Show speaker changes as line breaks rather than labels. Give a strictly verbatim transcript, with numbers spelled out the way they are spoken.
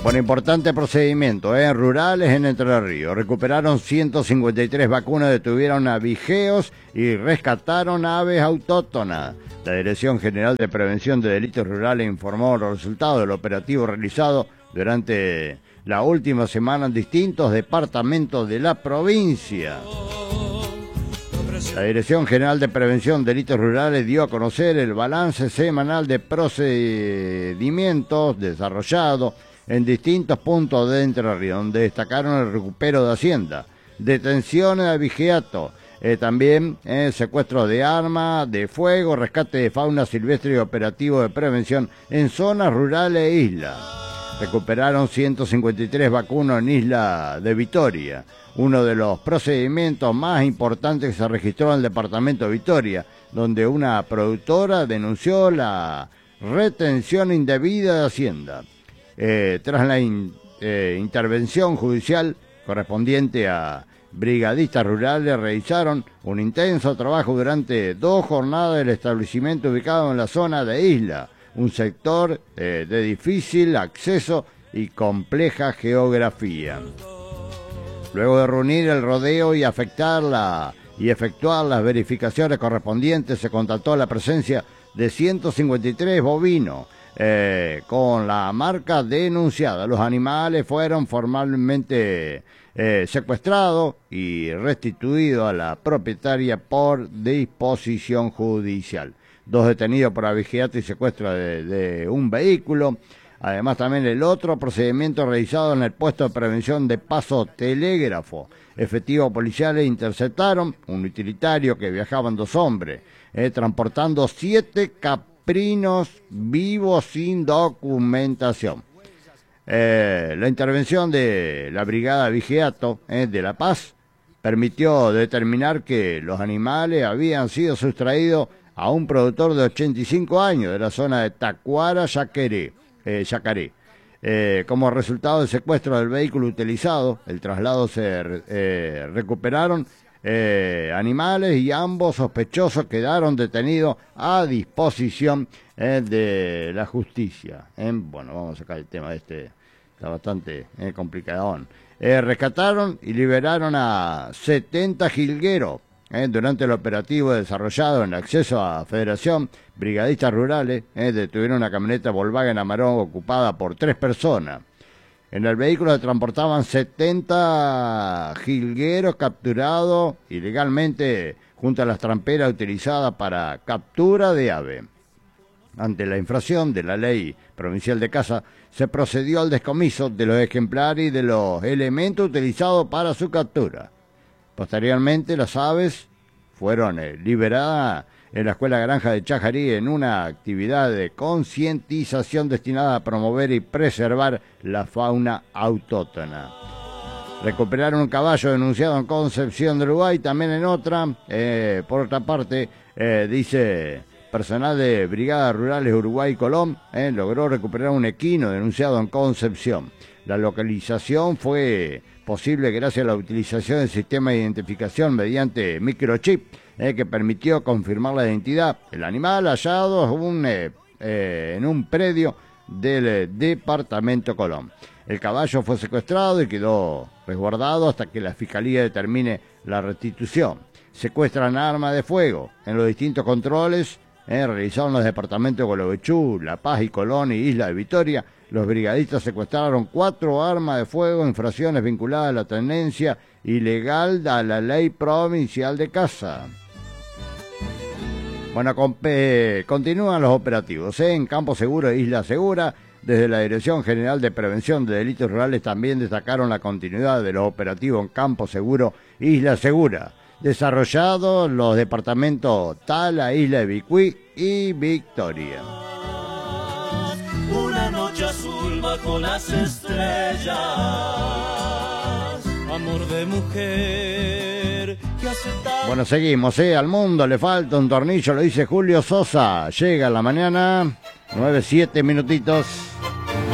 Con importante procedimiento en rurales en Entre Ríos. Recuperaron ciento cincuenta y tres vacunas, detuvieron a vigeos y rescataron aves autóctonas. La Dirección General de Prevención de Delitos Rurales informó los resultados del operativo realizado durante la última semana en distintos departamentos de la provincia. La Dirección General de Prevención de Delitos Rurales dio a conocer el balance semanal de procedimientos desarrollados en distintos puntos de Entre Ríos, donde destacaron el recupero de hacienda, detenciones de vigiato, eh, también eh, secuestro de armas de fuego, rescate de fauna silvestre y operativo de prevención en zonas rurales e islas. Recuperaron ciento cincuenta y tres vacunas en Isla de Vitoria, uno de los procedimientos más importantes que se registró en el departamento de Vitoria, donde una productora denunció la retención indebida de hacienda. Eh, tras la in, eh, intervención judicial correspondiente a brigadistas rurales, realizaron un intenso trabajo durante dos jornadas del establecimiento ubicado en la zona de Isla, un sector eh, de difícil acceso y compleja geografía. Luego de reunir el rodeo y afectar la, y efectuar las verificaciones correspondientes, se constató la presencia de ciento cincuenta y tres bovinos, Eh, con la marca denunciada. Los animales fueron formalmente eh, secuestrados y restituidos a la propietaria por disposición judicial. Dos detenidos por abigeato y secuestro de, de un vehículo. Además, también el otro procedimiento realizado en el puesto de prevención de Paso Telégrafo. Efectivos policiales interceptaron un utilitario que viajaban dos hombres, eh, transportando siete caprinos vivos sin documentación. Eh, la intervención de la Brigada Vigiato eh, de La Paz permitió determinar que los animales habían sido sustraídos a un productor de ochenta y cinco años de la zona de Tacuara, Yacaré. Eh, Yacaré. Eh, como resultado del secuestro del vehículo utilizado, el traslado se eh, recuperaron Eh, animales y ambos sospechosos quedaron detenidos a disposición eh, de la justicia. Eh, bueno, vamos a sacar el tema de este, está bastante eh, complicadón. Eh, rescataron y liberaron a setenta jilgueros eh, durante el operativo desarrollado en el acceso a Federación. Brigadistas rurales eh, detuvieron una camioneta Volkswagen Amarok ocupada por tres personas. En el vehículo se transportaban setenta jilgueros capturados ilegalmente junto a las tramperas utilizadas para captura de ave. Ante la infracción de la ley provincial de caza, se procedió al descomiso de los ejemplares y de los elementos utilizados para su captura. Posteriormente, las aves fueron eh, liberadas en la Escuela Granja de Chajarí en una actividad de concientización destinada a promover y preservar la fauna autóctona. Recuperaron un caballo denunciado en Concepción de Uruguay, también en otra. Eh, por otra parte, eh, dice personal de Brigadas Rurales Uruguay y Colón, eh, logró recuperar un equino denunciado en Concepción. La localización fue posible gracias a la utilización del sistema de identificación mediante microchip, eh, que permitió confirmar la identidad. El animal hallado es un, eh, eh, en un predio del eh, departamento Colón. El caballo fue secuestrado y quedó resguardado hasta que la Fiscalía determine la restitución. Secuestran armas de fuego en los distintos controles eh, realizados en los departamentos de Gualeguaychú, La Paz y Colón y Isla de Vitoria. Los brigadistas secuestraron cuatro armas de fuego, infracciones vinculadas a la tenencia ilegal a la ley provincial de caza. Bueno, con, eh, continúan los operativos ¿eh? en Campo Seguro e Isla Segura. Desde la Dirección General de Prevención de Delitos Rurales también destacaron la continuidad de los operativos en Campo Seguro e Isla Segura, desarrollados en los departamentos Tala, Isla de Bicuí y Victoria.
Una noche azul bajo las estrellas, amor de mujer que hace tan...
Bueno, seguimos, ¿eh? Al mundo le falta un tornillo, lo dice Julio Sosa. Llega en la mañana, nueve, siete minutitos.